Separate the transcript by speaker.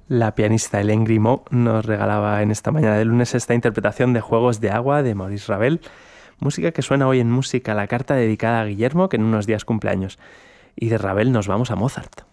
Speaker 1: La pianista Hélène Grimaud nos regalaba en esta mañana de lunes esta interpretación de Juegos de Agua de Maurice Ravel, música que suena hoy en Música a la Carta dedicada a Guillermo, que en unos días cumpleaños. Y de Ravel nos vamos a Mozart.